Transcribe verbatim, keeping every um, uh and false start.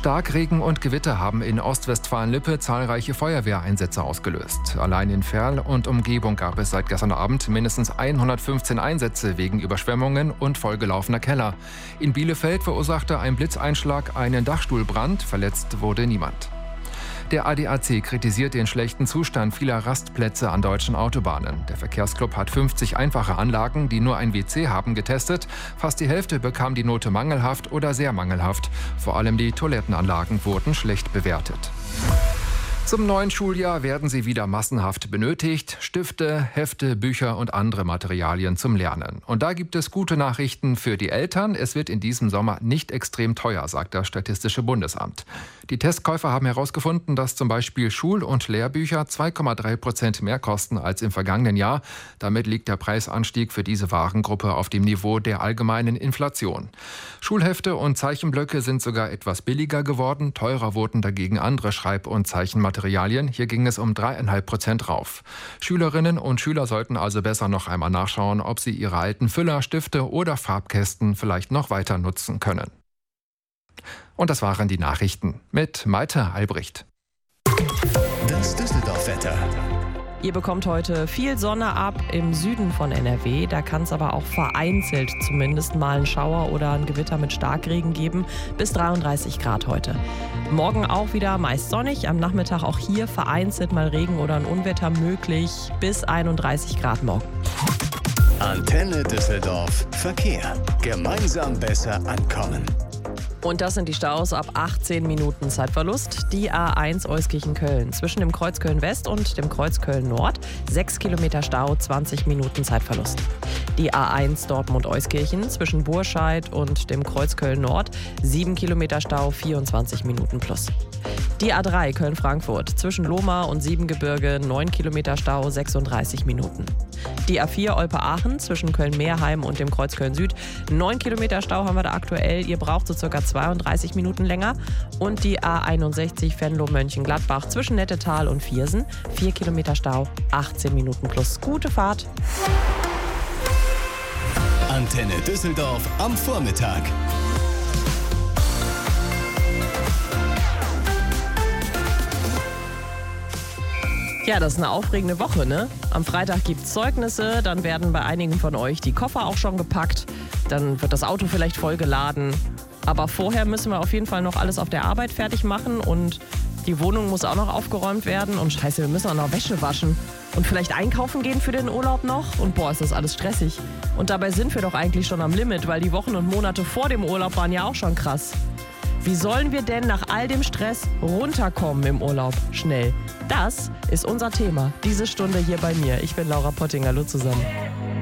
Starkregen und Gewitter haben in Ostwestfalen-Lippe zahlreiche Feuerwehreinsätze ausgelöst. Allein in Verl und Umgebung gab es seit gestern Abend mindestens hundertfünfzehn Einsätze wegen Überschwemmungen und vollgelaufener Keller. In Bielefeld verursachte ein Blitzeinschlag einen Dachstuhlbrand, verletzt wurde niemand. Der A D A C kritisiert den schlechten Zustand vieler Rastplätze an deutschen Autobahnen. Der Verkehrsclub hat fünfzig einfache Anlagen, die nur ein W C haben, getestet. Fast die Hälfte bekam die Note mangelhaft oder sehr mangelhaft. Vor allem die Toilettenanlagen wurden schlecht bewertet. Zum neuen Schuljahr werden sie wieder massenhaft benötigt. Stifte, Hefte, Bücher und andere Materialien zum Lernen. Und da gibt es gute Nachrichten für die Eltern. Es wird in diesem Sommer nicht extrem teuer, sagt das Statistische Bundesamt. Die Testkäufer haben herausgefunden, dass zum Beispiel Schul- und Lehrbücher zwei Komma drei Prozent mehr kosten als im vergangenen Jahr. Damit liegt der Preisanstieg für diese Warengruppe auf dem Niveau der allgemeinen Inflation. Schulhefte und Zeichenblöcke sind sogar etwas billiger geworden. Teurer wurden dagegen andere Schreib- und Zeichenmaterialien. Hier ging es um drei Komma fünf Prozent rauf. Schülerinnen und Schüler sollten also besser noch einmal nachschauen, ob sie ihre alten Füller, Stifte oder Farbkästen vielleicht noch weiter nutzen können. Und das waren die Nachrichten mit Malte Albrecht. Das Düsseldorf-Wetter. Ihr bekommt heute viel Sonne ab im Süden von N R W. Da kann es aber auch vereinzelt zumindest mal einen Schauer oder ein Gewitter mit Starkregen geben. Bis dreiunddreißig Grad heute. Morgen auch wieder meist sonnig. Am Nachmittag auch hier vereinzelt mal Regen oder ein Unwetter möglich. Bis einunddreißig Grad morgen. Antenne Düsseldorf. Verkehr. Gemeinsam besser ankommen. Und das sind die Staus ab achtzehn Minuten Zeitverlust. Die A eins Euskirchen-Köln zwischen dem Kreuz Köln-West und dem Kreuz Köln-Nord. sechs Kilometer Stau, zwanzig Minuten Zeitverlust. Die A eins Dortmund-Euskirchen zwischen Burscheid und dem Kreuz Köln-Nord. sieben Kilometer Stau, vierundzwanzig Minuten plus. Die A drei Köln-Frankfurt zwischen Lohmar und Siebengebirge. neun Kilometer Stau, sechsunddreißig Minuten. Die A vier Olpe-Aachen zwischen Köln-Meerheim und dem Kreuz Köln-Süd. neun Kilometer Stau haben wir da aktuell. Ihr braucht so circa zweiunddreißig Minuten länger. Und die A einundsechzig Venlo-Mönchengladbach zwischen Nettetal und Viersen. vier Kilometer Stau, achtzehn Minuten plus. Gute Fahrt. Antenne Düsseldorf am Vormittag. Ja, das ist eine aufregende Woche, ne? Am Freitag gibt's Zeugnisse, dann werden bei einigen von euch die Koffer auch schon gepackt, dann wird das Auto vielleicht voll geladen. Aber vorher müssen wir auf jeden Fall noch alles auf der Arbeit fertig machen und die Wohnung muss auch noch aufgeräumt werden und scheiße, wir müssen auch noch Wäsche waschen und vielleicht einkaufen gehen für den Urlaub noch und boah, ist das alles stressig. Und dabei sind wir doch eigentlich schon am Limit, weil die Wochen und Monate vor dem Urlaub waren ja auch schon krass. Wie sollen wir denn nach all dem Stress runterkommen im Urlaub? Schnell. Das ist unser Thema. Diese Stunde hier bei mir. Ich bin Laura Potting. Hallo zusammen.